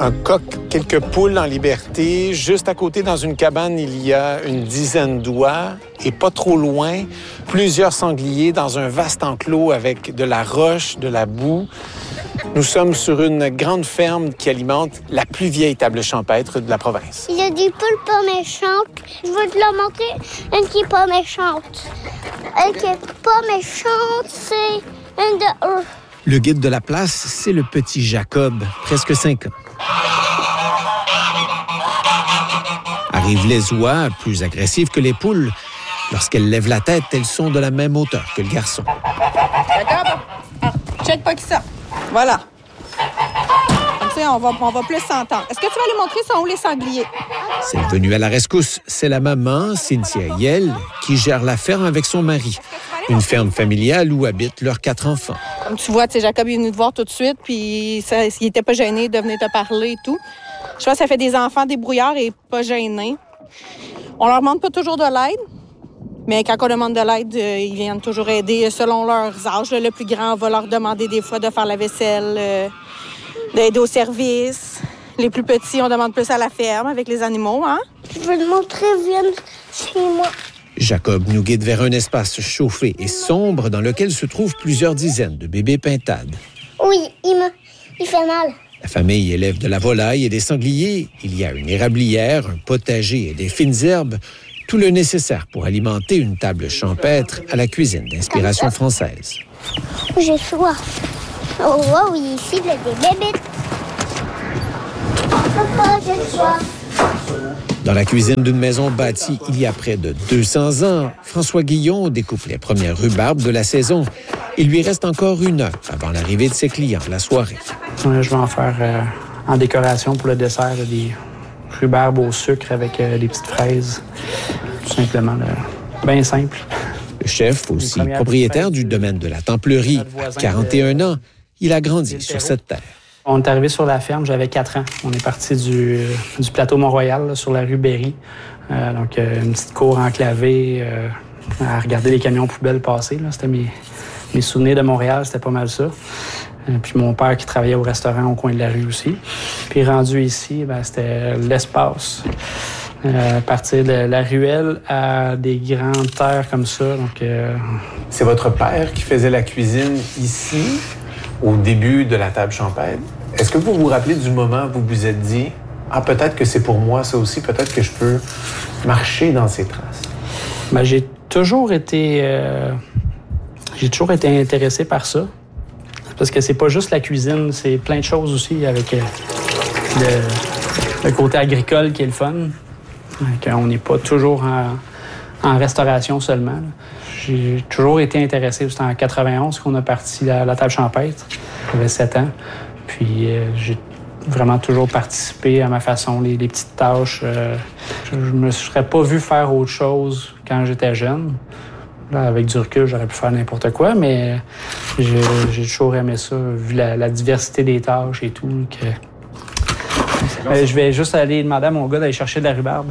Un coq, quelques poules en liberté. Juste à côté, dans une cabane, il y a une dizaine d'oies. Et pas trop loin, plusieurs sangliers dans un vaste enclos avec de la roche, de la boue. Nous sommes sur une grande ferme qui alimente la plus vieille table champêtre de la province. Il y a des poules pas méchantes. Je veux te leur montrer une qui est pas méchante. Elle qui est pas méchante, c'est une de eux. Le guide de la place, c'est le petit Jacob, presque 5 ans. Arrivent les oies, plus agressives que les poules. Lorsqu'elles lèvent la tête, elles sont de la même hauteur que le garçon. Jacob, check pas qui ça. Voilà. Comme ça, on va plus s'entendre. Est-ce que tu vas aller montrer sont où les sangliers? Celle venue à la rescousse, c'est la maman, Cynthia Yell, qui gère la ferme avec son mari. Une ferme familiale où habitent leurs 4 enfants. Comme tu vois, Jacob est venu te voir tout de suite, puis il était pas gêné de venir te parler et tout. Je pense que ça fait des enfants débrouillards et pas gênés. On leur demande pas toujours de l'aide, mais quand on demande de l'aide, ils viennent toujours aider selon leurs âges. Le plus grand va leur demander des fois de faire la vaisselle, d'aider au service. Les plus petits, on demande plus à la ferme avec les animaux, hein? Je veux te montrer, viens chez moi. Jacob nous guide vers un espace chauffé et sombre dans lequel se trouvent plusieurs dizaines de bébés pintades. Oui, il fait mal. La famille élève de la volaille et des sangliers. Il y a une érablière, un potager et des fines herbes. Tout le nécessaire pour alimenter une table champêtre à la cuisine d'inspiration française. J'ai soif. Oh, oui, ici, il y a des bébés. Papa, j'ai soif. Dans la cuisine d'une maison bâtie il y a près de 200 ans, François Guillon découpe les premières rhubarbes de la saison. Il lui reste encore 1 heure avant l'arrivée de ses clients la soirée. Je vais en faire en décoration pour le dessert des rhubarbes au sucre avec des petites fraises. Tout simplement, bien simple. Le chef, aussi propriétaire du domaine de la Templerie, à 41 ans, il a grandi sur cette terre. On est arrivé sur la ferme, j'avais 4 ans. On est parti du plateau Mont-Royal, là, sur la rue Berry. Donc, une petite cour enclavée, à regarder les camions poubelles passer. Là. C'était mes souvenirs de Montréal, c'était pas mal ça. Puis mon père qui travaillait au restaurant au coin de la rue aussi. Puis rendu ici, c'était l'espace. À partir de la ruelle à des grandes terres comme ça. Donc, C'est votre père qui faisait la cuisine ici, au début de la table champêtre. Est-ce que vous vous rappelez du moment où vous vous êtes dit « Ah, peut-être que c'est pour moi ça aussi, peut-être que je peux marcher dans ces traces ». J'ai toujours été intéressé par ça. Parce que c'est pas juste la cuisine, c'est plein de choses aussi avec le côté agricole qui est le fun. On n'est pas toujours en restauration seulement. Là. J'ai toujours été intéressé. C'était en 91 qu'on a parti à la table champêtre. J'avais 7 ans. Puis j'ai vraiment toujours participé à ma façon, les petites tâches. Je me serais pas vu faire autre chose quand j'étais jeune. Là, avec du recul, j'aurais pu faire n'importe quoi, mais j'ai toujours aimé ça, vu la diversité des tâches et tout. Je vais juste aller demander à mon gars d'aller chercher de la rhubarbe.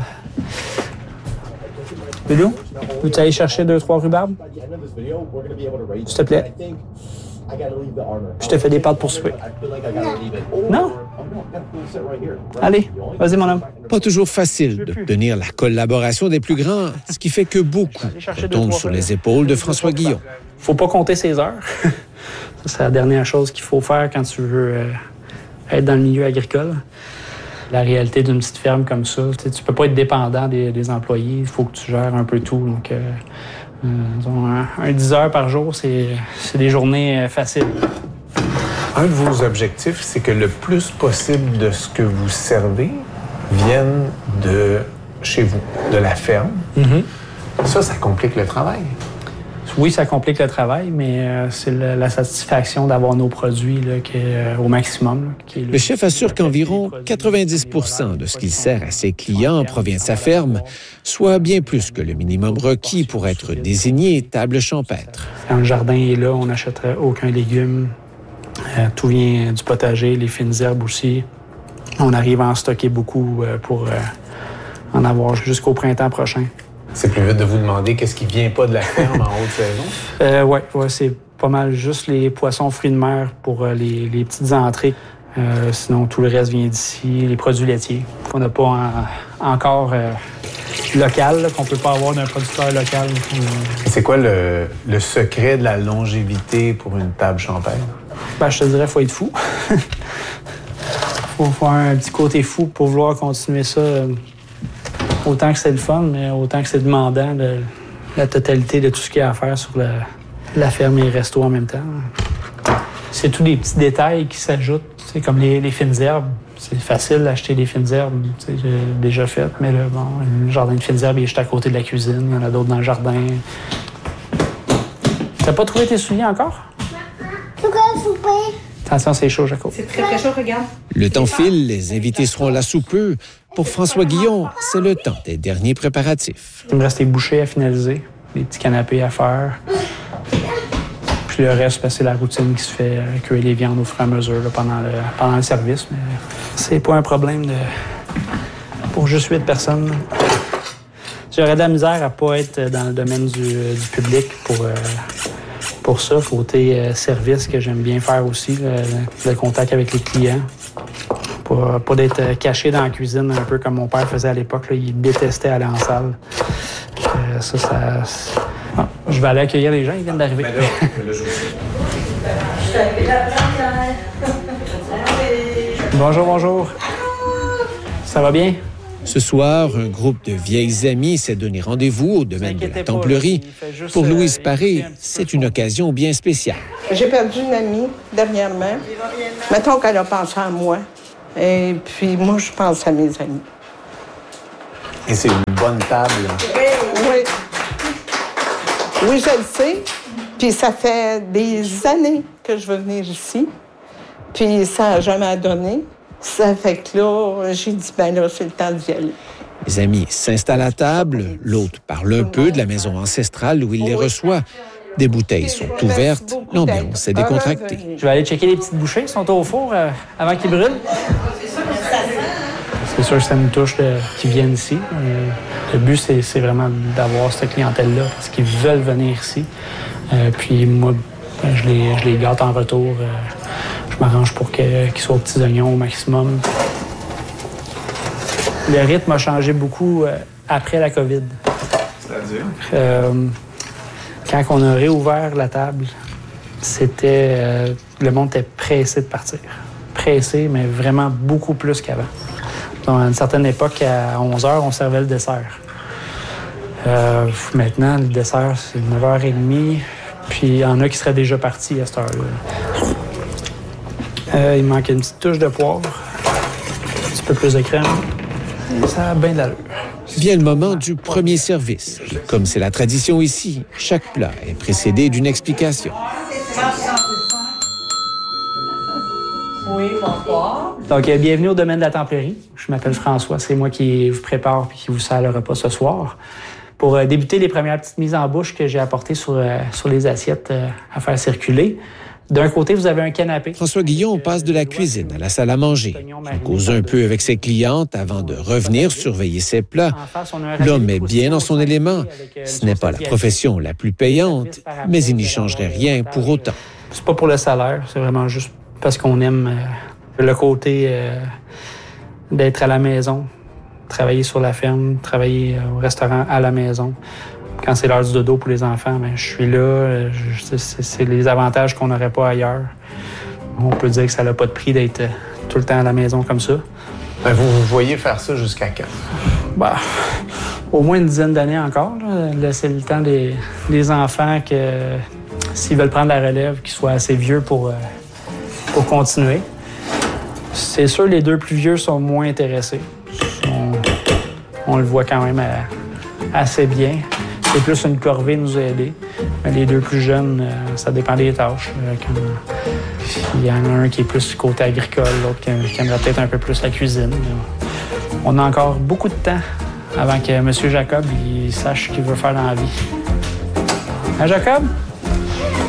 Bédou, veux-tu aller chercher 2-3 rhubarbes? S'il te plaît. Je te fais des pâtes pour souper. Non? Allez, vas-y, mon homme. Pas toujours facile d'obtenir la collaboration des plus grands, ce qui fait que beaucoup tombent sur les épaules de François Guillon. Faut pas compter ses heures. Ça, c'est la dernière chose qu'il faut faire quand tu veux être dans le milieu agricole. La réalité d'une petite ferme comme ça, tu peux pas être dépendant des employés. Il faut que tu gères un peu tout. Donc, un 10 heures par jour, c'est des journées faciles. Un de vos objectifs, c'est que le plus possible de ce que vous servez vienne de chez vous, de la ferme. Mm-hmm. Ça complique le travail. Oui, ça complique le travail, mais c'est la satisfaction d'avoir nos produits là, qui est au maximum. Là, le chef assure qu'environ 90% de ce qu'il sert à ses clients provient de sa ferme, soit bien plus que le minimum requis pour être désigné table champêtre. Quand le jardin est là, on n'achèterait aucun légume. Tout vient du potager, les fines herbes aussi. On arrive à en stocker beaucoup pour en avoir jusqu'au printemps prochain. C'est plus vite de vous demander qu'est-ce qui vient pas de la ferme en haute saison? Ouais, c'est pas mal juste les poissons fruits de mer pour les petites entrées. Sinon, tout le reste vient d'ici, les produits laitiers qu'on n'a pas encore local, qu'on ne peut pas avoir d'un producteur local. C'est quoi le secret de la longévité pour une table champêtre? Ben, je te dirais, il faut être fou. Faut faire un petit côté fou pour vouloir continuer ça. Autant que c'est le fun, mais autant que c'est demandant, la totalité de tout ce qu'il y a à faire sur la ferme et le resto en même temps. C'est tous des petits détails qui s'ajoutent, comme les fines herbes. C'est facile d'acheter des fines herbes, j'ai déjà fait, mais là, bon, le jardin de fines herbes il est juste à côté de la cuisine, il y en a d'autres dans le jardin. T'as pas trouvé tes souliers encore? C'est quoi le souper? Attention, c'est chaud, Jaco. C'est très, très chaud, regarde. Le temps file, les invités seront là sous peu. Pour François Guillon, c'est le temps des derniers préparatifs. Il me reste les bouchées à finaliser, les petits canapés à faire. Puis le reste, c'est la routine qui se fait, cuire les viandes au fur et à mesure là, pendant le service. Mais c'est pas un problème pour juste 8 personnes. J'aurais de la misère à pas être dans le domaine du public pour ça. Côté service que j'aime bien faire aussi, le contact avec les clients. Pas d'être caché dans la cuisine, un peu comme mon père faisait à l'époque. Là, il détestait aller en salle. Ah, je vais aller accueillir les gens, ils viennent d'arriver. Bonjour, bonjour. Ça va bien? Ce soir, un groupe de vieilles amies s'est donné rendez-vous au domaine de la Templerie. Pour Louise Paré, c'est une occasion bien spéciale. J'ai perdu une amie dernièrement. Mettons qu'elle a pensé à moi. Et puis, moi, je pense à mes amis. Et c'est une bonne table. Oui. Oui, je le sais. Puis ça fait des années que je veux venir ici. Puis ça n'a jamais donné. Ça fait que là, j'ai dit, ben là, c'est le temps d'y aller. Les amis s'installent à table. L'autre parle un peu de la maison ancestrale où il les reçoit. Des bouteilles sont ouvertes. L'ambiance est décontractée. Je vais aller checker les petites bouchées qui sont au four avant qu'ils brûlent. C'est sûr que ça me touche qu'ils viennent ici. Le but, c'est vraiment d'avoir cette clientèle-là parce qu'ils veulent venir ici. Puis moi, je les gâte en retour. Je m'arrange pour qu'ils soient aux petits oignons au maximum. Le rythme a changé beaucoup après la COVID. C'est-à-dire? Quand on a réouvert la table, c'était... le monde était pressé de partir. Pressé, mais vraiment beaucoup plus qu'avant. Donc, à une certaine époque, à 11h, on servait le dessert. Maintenant, le dessert, c'est 9h30. Puis il y en a qui seraient déjà partis à cette heure-là. Il manque une petite touche de poivre, un petit peu plus de crème. Ça a bien de l'allure. Vient le moment du premier service. Et comme c'est la tradition ici, chaque plat est précédé d'une explication. Oui, bonsoir. Donc, bienvenue au domaine de la Templerie. Je m'appelle François. C'est moi qui vous prépare et qui vous sert le repas ce soir. Pour débuter les premières petites mises en bouche que j'ai apportées sur les assiettes à faire circuler, d'un côté, vous avez un canapé. François Guillon passe de la cuisine à la salle à manger. Il cause un peu avec ses clientes avant de revenir surveiller ses plats. L'homme est bien dans son élément. Ce n'est pas la profession la plus payante, mais il n'y changerait rien pour autant. C'est pas pour le salaire, c'est vraiment juste parce qu'on aime le côté d'être à la maison, travailler sur la ferme, travailler au restaurant à la maison. Quand c'est l'heure du dodo pour les enfants, bien, je suis là. C'est les avantages qu'on n'aurait pas ailleurs. On peut dire que ça n'a pas de prix d'être tout le temps à la maison comme ça. Ben, vous voyez faire ça jusqu'à quand? Bah, au moins une dizaine d'années encore. Là. Laisser le temps des enfants que s'ils veulent prendre la relève, qu'ils soient assez vieux pour continuer. C'est sûr, les deux plus vieux sont moins intéressés. On le voit quand même assez bien. C'est plus une corvée de nous aider. Mais les deux plus jeunes, ça dépend des tâches. Il y en a un qui est plus côté agricole, l'autre qui aimerait peut-être un peu plus la cuisine. On a encore beaucoup de temps avant que M. Jacob il sache ce qu'il veut faire dans la vie. Hein, Jacob?